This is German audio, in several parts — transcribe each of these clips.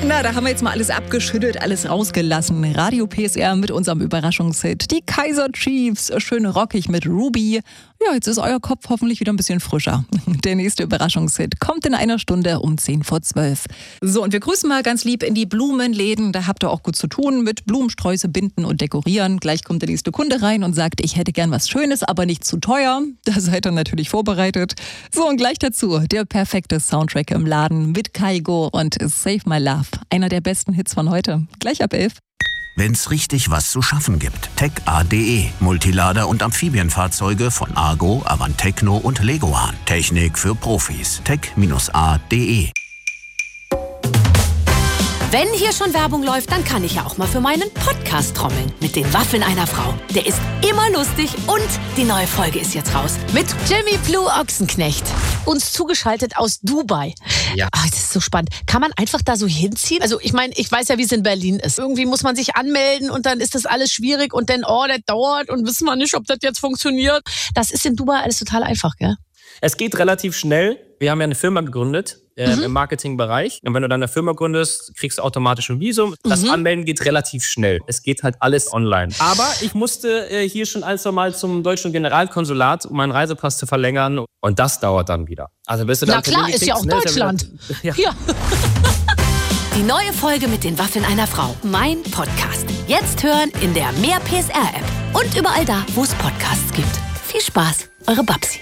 Na, da haben wir jetzt mal alles abgeschüttet, alles rausgelassen. Radio PSR mit unserem Überraschungshit. Die Kaiser Chiefs, schön rockig mit Ruby. Ja, jetzt ist euer Kopf hoffentlich wieder ein bisschen frischer. Der nächste Überraschungshit kommt in einer Stunde um 10:10. So, und wir grüßen mal ganz lieb in die Blumenläden. Da habt ihr auch gut zu tun mit Blumensträuße binden und dekorieren. Gleich kommt der nächste Kunde rein und sagt, ich hätte gern was Schönes, aber nicht zu teuer. Da seid ihr natürlich vorbereitet. So, und gleich dazu der perfekte Soundtrack im Laden mit Kaigo und Save My Love. Einer der besten Hits von heute. Gleich ab 11. Wenn's richtig was zu schaffen gibt. TechA.de. Multilader und Amphibienfahrzeuge von Argo, Avantecno und Leguan. Technik für Profis. Tech-A.de. Wenn hier schon Werbung läuft, dann kann ich ja auch mal für meinen Podcast trommeln. Mit den Waffeln einer Frau. Der ist immer lustig und die neue Folge ist jetzt raus. Mit Jimmy Blue Ochsenknecht. Uns zugeschaltet aus Dubai. Ja. Ach, das ist so spannend. Kann man einfach da so hinziehen? Also ich meine, ich weiß ja, wie es in Berlin ist. Irgendwie muss man sich anmelden und dann ist das alles schwierig und dann, das dauert und wissen wir nicht, ob das jetzt funktioniert. Das ist in Dubai alles total einfach, gell? Es geht relativ schnell. Wir haben ja eine Firma gegründet im Marketingbereich. Und wenn du dann eine Firma gründest, kriegst du automatisch ein Visum. Das Anmelden geht relativ schnell. Es geht halt alles online. Aber ich musste hier schon ein, zwei Mal zum deutschen Generalkonsulat, um meinen Reisepass zu verlängern. Und das dauert dann wieder. Also bis du dann Na klar, ist ja auch Deutschland. Ja. Die neue Folge mit den Waffeln einer Frau. Mein Podcast. Jetzt hören in der Mehr PSR-App. Und überall da, wo es Podcasts gibt. Viel Spaß, eure Babsi.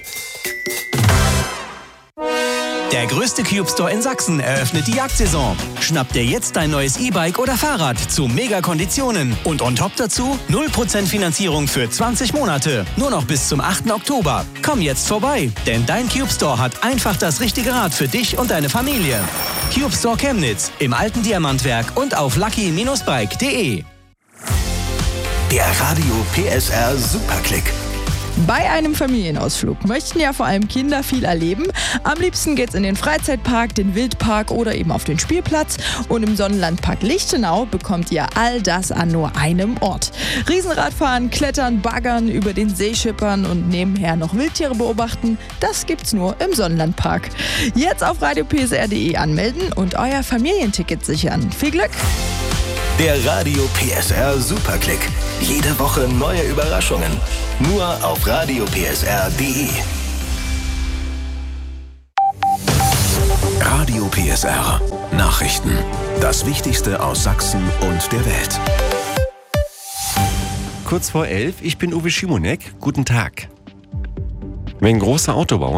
Der größte Cube Store in Sachsen eröffnet die Jagdsaison. Schnapp dir jetzt dein neues E-Bike oder Fahrrad zu Mega-Konditionen. Und on top dazu 0% Finanzierung für 20 Monate. Nur noch bis zum 8. Oktober. Komm jetzt vorbei, denn dein Cube Store hat einfach das richtige Rad für dich und deine Familie. Cube Store Chemnitz im alten Diamantwerk und auf lucky-bike.de. Der Radio PSR Superklick. Bei einem Familienausflug möchten ja vor allem Kinder viel erleben. Am liebsten geht's in den Freizeitpark, den Wildpark oder eben auf den Spielplatz. Und im Sonnenlandpark Lichtenau bekommt ihr all das an nur einem Ort. Riesenradfahren, Klettern, Baggern, über den See schippern und nebenher noch Wildtiere beobachten, das gibt's nur im Sonnenlandpark. Jetzt auf radiopsr.de anmelden und euer Familienticket sichern. Viel Glück! Der Radio PSR Superklick. Jede Woche neue Überraschungen. Nur auf radiopsr.de. Radio PSR. Nachrichten. Das Wichtigste aus Sachsen und der Welt. Kurz vor 11, ich bin Uwe Schimonek. Guten Tag. Wenn große Autobauer